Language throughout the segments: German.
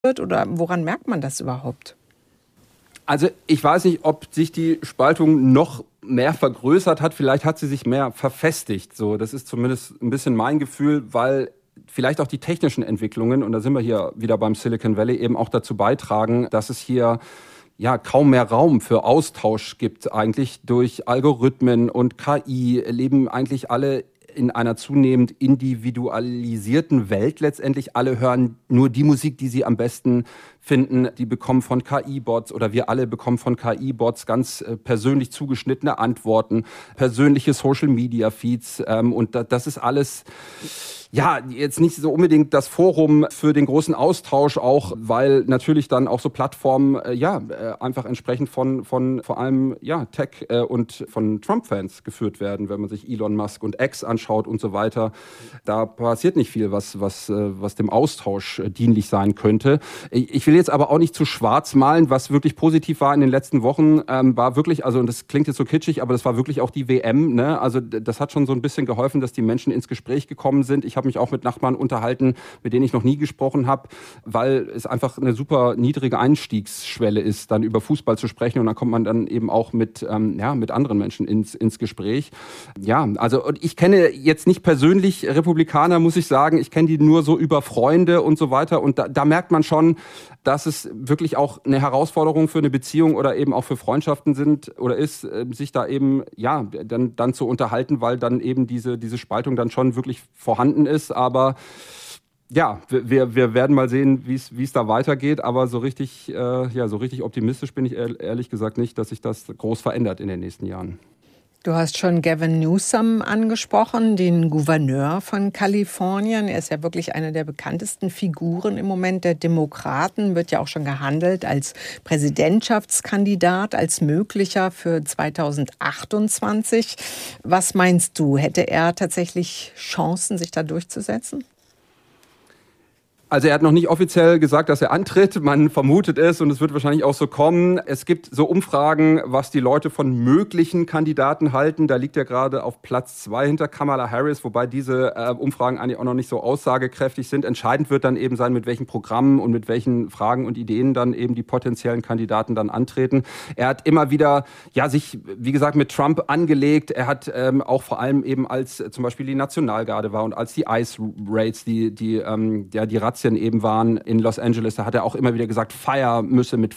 wird? Oder woran merkt man das überhaupt? Also ich weiß nicht, ob sich die Spaltung noch mehr vergrößert hat. Vielleicht hat sie sich mehr verfestigt. So, das ist zumindest ein bisschen mein Gefühl, weil vielleicht auch die technischen Entwicklungen, und da sind wir hier wieder beim Silicon Valley, eben auch dazu beitragen, dass es hier kaum mehr Raum für Austausch gibt. Eigentlich durch Algorithmen und KI leben eigentlich alle in einer zunehmend individualisierten Welt letztendlich. Alle hören nur die Musik, die sie am besten finden. Die bekommen von KI-Bots oder wir alle bekommen von KI-Bots ganz persönlich zugeschnittene Antworten, persönliche Social-Media-Feeds. Und das ist alles jetzt nicht so unbedingt das Forum für den großen Austausch, auch weil natürlich dann auch so Plattformen einfach entsprechend von vor allem Tech und von Trump-Fans geführt werden, wenn man sich Elon Musk und X anschaut und so weiter. Da passiert nicht viel, was dem Austausch dienlich sein könnte. Ich will jetzt aber auch nicht zu schwarz malen. Was wirklich positiv war in den letzten Wochen, war wirklich, also und das klingt jetzt so kitschig, aber das war wirklich auch die WM. Ne? Also das hat schon so ein bisschen geholfen, dass die Menschen ins Gespräch gekommen sind. Ich habe mich auch mit Nachbarn unterhalten, mit denen ich noch nie gesprochen habe, weil es einfach eine super niedrige Einstiegsschwelle ist, dann über Fußball zu sprechen, und dann kommt man dann eben auch mit anderen Menschen ins Gespräch. Ja, also und ich kenne jetzt nicht persönlich Republikaner, muss ich sagen. Ich kenne die nur so über Freunde und so weiter, und da merkt man schon, dass es wirklich auch eine Herausforderung für eine Beziehung oder eben auch für Freundschaften ist, sich da eben dann zu unterhalten, weil dann eben diese Spaltung dann schon wirklich vorhanden ist. Aber wir werden mal sehen, wie es da weitergeht. Aber so richtig optimistisch bin ich ehrlich gesagt nicht, dass sich das groß verändert in den nächsten Jahren. Du hast schon Gavin Newsom angesprochen, den Gouverneur von Kalifornien. Er ist ja wirklich eine der bekanntesten Figuren im Moment der Demokraten, wird ja auch schon gehandelt als Präsidentschaftskandidat, als möglicher für 2028. Was meinst du, hätte er tatsächlich Chancen, sich da durchzusetzen? Also er hat noch nicht offiziell gesagt, dass er antritt. Man vermutet es, und es wird wahrscheinlich auch so kommen. Es gibt so Umfragen, was die Leute von möglichen Kandidaten halten. Da liegt er gerade auf Platz 2 hinter Kamala Harris, wobei diese Umfragen eigentlich auch noch nicht so aussagekräftig sind. Entscheidend wird dann eben sein, mit welchen Programmen und mit welchen Fragen und Ideen dann eben die potenziellen Kandidaten dann antreten. Er hat immer wieder sich, wie gesagt, mit Trump angelegt. Er hat auch vor allem eben, als zum Beispiel die Nationalgarde war und als die ICE Raids, die Razzien eben waren in Los Angeles, da hat er auch immer wieder gesagt, Feuer müsse mit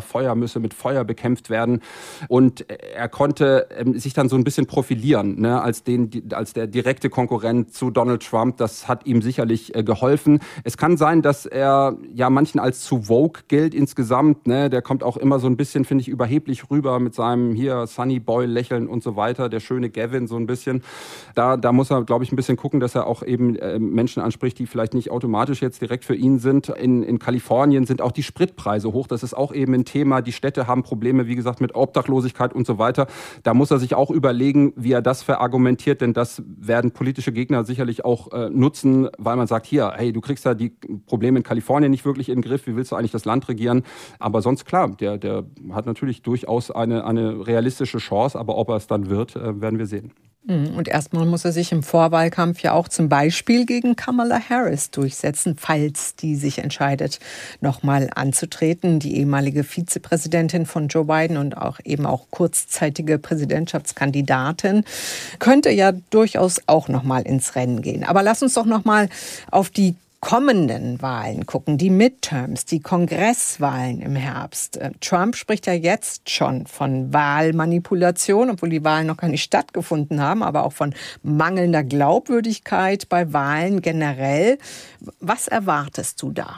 Feuer bekämpft werden. Und er konnte sich dann so ein bisschen profilieren, ne, als der direkte Konkurrent zu Donald Trump. Das hat ihm sicherlich geholfen. Es kann sein, dass er manchen als zu woke gilt insgesamt. Ne? Der kommt auch immer so ein bisschen, finde ich, überheblich rüber mit seinem hier Sunny Boy Lächeln und so weiter. Der schöne Gavin so ein bisschen. Da muss er, glaube ich, ein bisschen gucken, dass er auch eben Menschen anspricht, die vielleicht nicht automatisch jetzt direkt für ihn sind. In Kalifornien sind auch die Spritpreise hoch. Das ist auch eben ein Thema. Die Städte haben Probleme, wie gesagt, mit Obdachlosigkeit und so weiter. Da muss er sich auch überlegen, wie er das verargumentiert, denn das werden politische Gegner sicherlich auch nutzen, weil man sagt, du kriegst ja die Probleme in Kalifornien nicht wirklich in den Griff. Wie willst du eigentlich das Land regieren? Aber sonst klar, der hat natürlich durchaus eine realistische Chance, aber ob er es dann wird, werden wir sehen. Und erstmal muss er sich im Vorwahlkampf ja auch zum Beispiel gegen Kamala Harris durchsetzen, falls die sich entscheidet, nochmal anzutreten. Die ehemalige Vizepräsidentin von Joe Biden und auch kurzzeitige Präsidentschaftskandidatin könnte ja durchaus auch nochmal ins Rennen gehen. Aber lass uns doch nochmal auf die kommenden Wahlen gucken, die Midterms, die Kongresswahlen im Herbst. Trump spricht ja jetzt schon von Wahlmanipulation, obwohl die Wahlen noch gar nicht stattgefunden haben, aber auch von mangelnder Glaubwürdigkeit bei Wahlen generell. Was erwartest du da?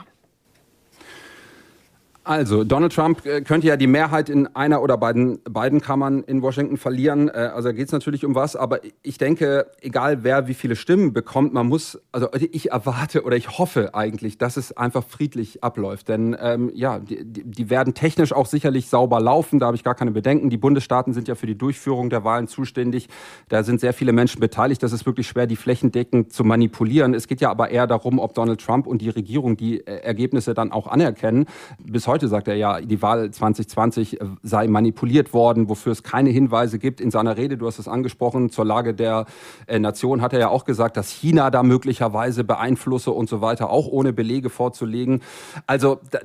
Also, Donald Trump könnte ja die Mehrheit in einer oder beiden Kammern in Washington verlieren. Also da geht es natürlich um was. Aber ich denke, egal wer wie viele Stimmen bekommt, ich erwarte oder ich hoffe eigentlich, dass es einfach friedlich abläuft. Denn die werden technisch auch sicherlich sauber laufen. Da habe ich gar keine Bedenken. Die Bundesstaaten sind ja für die Durchführung der Wahlen zuständig. Da sind sehr viele Menschen beteiligt. Das ist wirklich schwer, die flächendeckend zu manipulieren. Es geht ja aber eher darum, ob Donald Trump und die Regierung die Ergebnisse dann auch anerkennen. Bis heute heute sagt er ja, die Wahl 2020 sei manipuliert worden, wofür es keine Hinweise gibt. In seiner Rede, du hast es angesprochen, zur Lage der Nation hat er ja auch gesagt, dass China da möglicherweise beeinflusse und so weiter, auch ohne Belege vorzulegen. Also